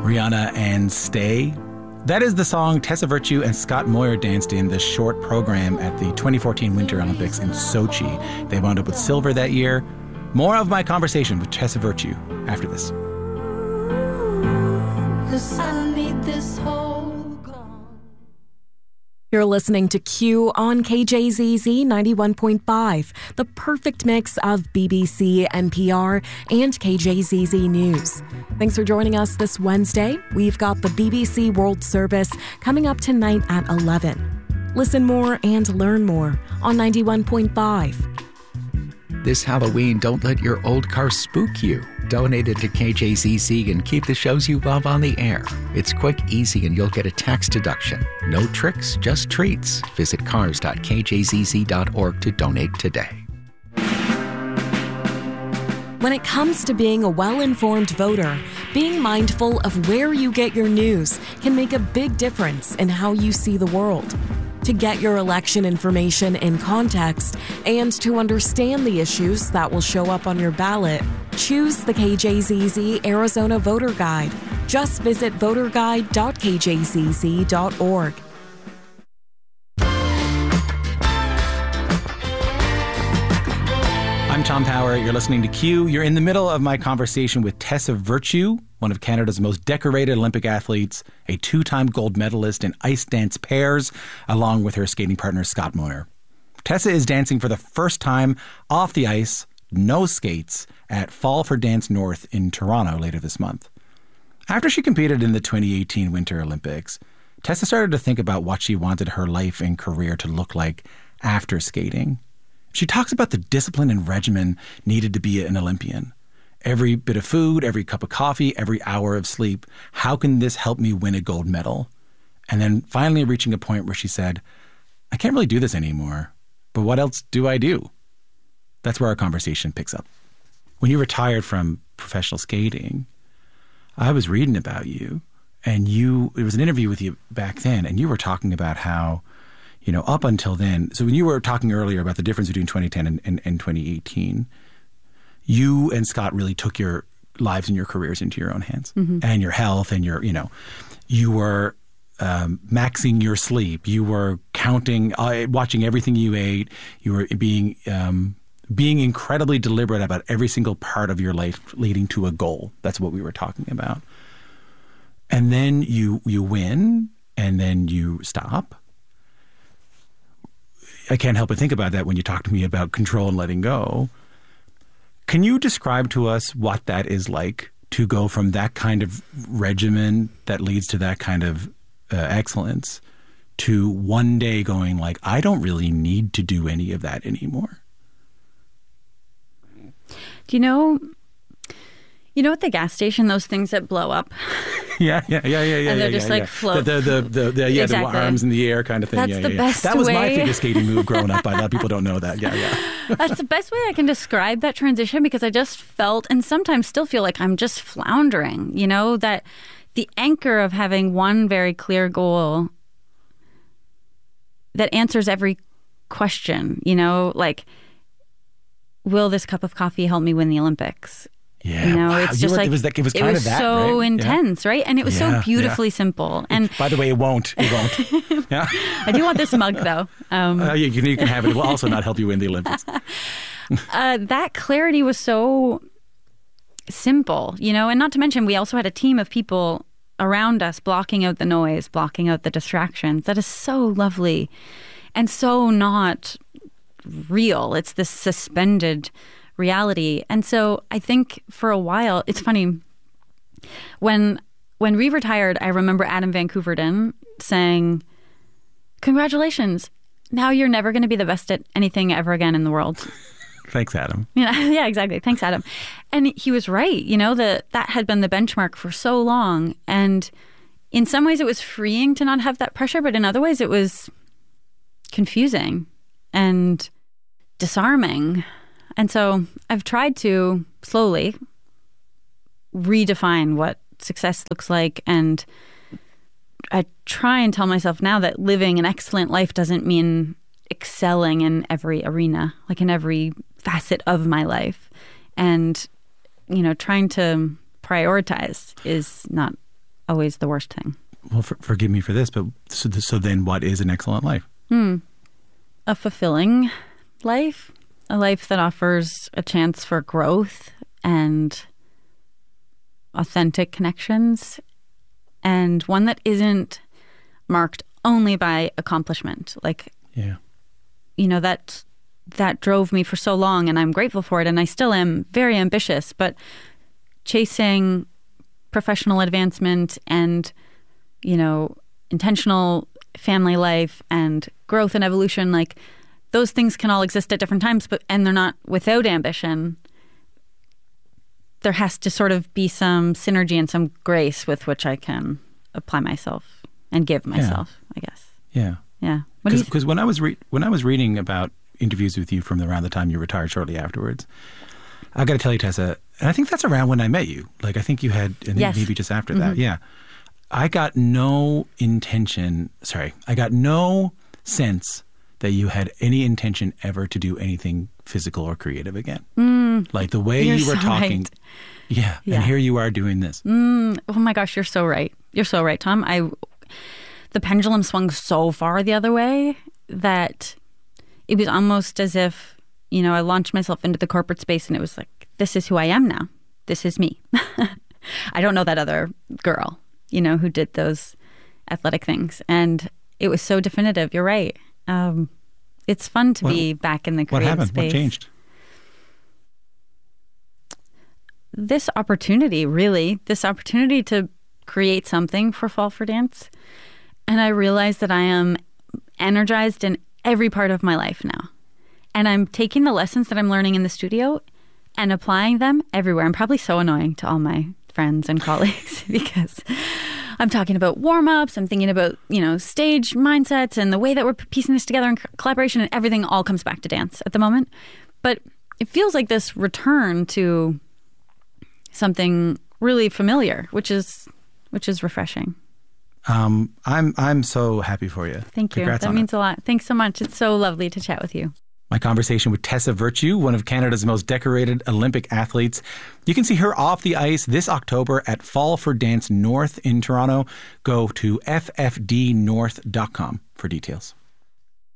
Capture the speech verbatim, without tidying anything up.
Rihanna and Stay. That is the song Tessa Virtue and Scott Moir danced in the short program at the twenty fourteen Winter Olympics in Sochi. They wound up with silver that year. More of my conversation with Tessa Virtue after this. You're listening to Q on K J Z Z ninety-one point five, the perfect mix of B B C, N P R, and K J Z Z News. Thanks for joining us this Wednesday. We've got the B B C World Service coming up tonight at eleven. Listen more and learn more on ninety-one point five. This Halloween, don't let your old car spook you. Donate it to K J Z Z and keep the shows you love on the air. It's quick, easy, and you'll get a tax deduction. No tricks, just treats. Visit cars dot k j z z dot org to donate today. When it comes to being a well-informed voter, being mindful of where you get your news can make a big difference in how you see the world. To get your election information in context and to understand the issues that will show up on your ballot, choose the K J Z Z Arizona Voter Guide. Just visit voter guide dot k j z z dot org. I'm Tom Power. You're listening to Q. You're in the middle of my conversation with Tessa Virtue, one of Canada's most decorated Olympic athletes, a two-time gold medalist in ice dance pairs, along with her skating partner Scott Moir. Tessa is dancing for the first time off the ice, no skates, at Fall for Dance North in Toronto later this month. After she competed in the twenty eighteen Winter Olympics, Tessa started to think about what she wanted her life and career to look like after skating. She talks about the discipline and regimen needed to be an Olympian. Every bit of food, every cup of coffee, every hour of sleep. How can this help me win a gold medal? And then finally reaching a point where she said, I can't really do this anymore, but what else do I do? That's where our conversation picks up. When you retired from professional skating, I was reading about you, and you, it was an interview with you back then, and you were talking about how, you know, up until then, so when you were talking earlier about the difference between twenty ten and, and, and twenty eighteen, you and Scott really took your lives and your careers into your own hands, mm-hmm. and your health and your, you know, you were um, maxing your sleep. You were counting, uh, watching everything you ate. You were being um, being incredibly deliberate about every single part of your life leading to a goal. That's what we were talking about. And then you you win, and then you stop. I can't help but think about that when you talk to me about control and letting go. Can you describe to us what that is like to go from that kind of regimen that leads to that kind of uh, excellence to one day going like, I don't really need to do any of that anymore? Do you know, you know at the gas station, those things that blow up? Yeah, yeah, yeah, yeah, yeah. And they're yeah, just yeah, like yeah. float. The, the, the, the, yeah, exactly. the arms in the air kind of thing. That's yeah, the yeah, best yeah. That was way. my figure skating move growing up. A lot of people don't know that. Yeah, yeah. That's the best way I can describe that transition, because I just felt, and sometimes still feel like I'm just floundering, you know, that the anchor of having one very clear goal that answers every question, you know, like, will this cup of coffee help me win the Olympics? Yeah, you know, wow. it's You just were, like it was, that, it was it kind was of that, so right? intense, yeah. right? And it was Yeah, so beautifully yeah. simple. And by the way, it won't. It won't. Yeah. I do want this mug, though. Um, uh, you, can, you can have it. It will also not help you win the Olympics. uh, that clarity was so simple, you know, and not to mention we also had a team of people around us blocking out the noise, blocking out the distractions. That is so lovely and so not real. It's this suspended reality. And so I think for a while, it's funny, when when we retired, I remember Adam Van Koeverden saying, congratulations, now you're never going to be the best at anything ever again in the world. Thanks, Adam. Yeah, yeah, exactly. Thanks, Adam. And he was right. You know, that that had been the benchmark for so long. And in some ways it was freeing to not have that pressure, but in other ways it was confusing and disarming. And so I've tried to slowly redefine what success looks like. And I try and tell myself now that living an excellent life doesn't mean excelling in every arena, like in every facet of my life. And, you know, trying to prioritize is not always the worst thing. Well, for, forgive me for this, but so, so then what is an excellent life? Hmm. A fulfilling life, a life that offers a chance for growth and authentic connections, and one that isn't marked only by accomplishment. Like, yeah, you know, that that drove me for so long, and I'm grateful for it, and I still am very ambitious, but chasing professional advancement and, you know, intentional family life and growth and evolution, like those things can all exist at different times, but and they're not without ambition. There has to sort of be some synergy and some grace with which I can apply myself and give myself, yeah. I guess. Yeah. Yeah. Because when I was re- when I was reading about interviews with you from around the time you retired shortly afterwards, I got to tell you, Tessa, and I think that's around when I met you. Like, I think you had, and yes. maybe just after mm-hmm. that. Yeah. I got no intention, sorry, I got no sense that you had any intention ever to do anything physical or creative again. Mm, like the way you were so talking. Right. Yeah, yeah. And here you are doing this. Mm, oh my gosh, you're so right. You're so right, Tom. I, the pendulum swung so far the other way that it was almost as if, you know, I launched myself into the corporate space and it was like, this is who I am now. This is me. I don't know that other girl, you know, who did those athletic things. And it was so definitive. You're right. Um, it's fun to what, be back in the creative what happened? space. What changed? This opportunity, really, this opportunity to create something for Fall for Dance. And I realized that I am energized in every part of my life now. And I'm taking the lessons that I'm learning in the studio and applying them everywhere. I'm probably so annoying to all my friends and colleagues because I'm talking about warm-ups, I'm thinking about, you know, stage mindsets and the way that we're piecing this together and collaboration, and everything all comes back to dance at the moment. But it feels like this return to something really familiar, which is which is refreshing. Um, I'm I'm so happy for you. Thank you. Congrats that on means it. a lot. Thanks so much. It's so lovely to chat with you. My conversation with Tessa Virtue, one of Canada's most decorated Olympic athletes. You can see her off the ice this October at Fall for Dance North in Toronto. Go to f f d north dot com for details.